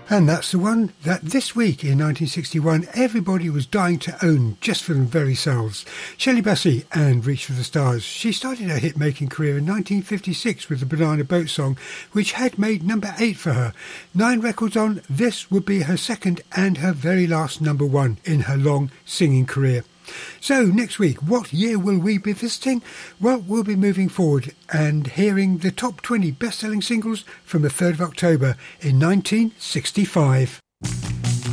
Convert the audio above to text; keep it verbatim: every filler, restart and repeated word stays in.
And that's the one that this week in nineteen sixty-one everybody was dying to own just for them very selves. Shirley Bassey and Reach for the Stars. She started her hit-making career in nineteen fifty-six with the Banana Boat song, which had made number eight for her. Nine records on, this would be her second and her very last number one in her long singing career. So next week, what year will we be visiting? Well, we'll be moving forward and hearing the top twenty best-selling singles from the third of October in nineteen sixty-five.